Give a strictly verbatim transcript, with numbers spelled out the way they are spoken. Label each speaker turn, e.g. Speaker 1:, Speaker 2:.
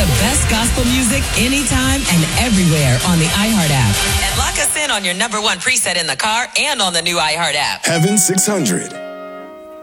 Speaker 1: The best gospel music anytime and everywhere on the iHeart app. And lock us in on your number one preset in the car and on the new iHeart app.
Speaker 2: Heaven six hundred.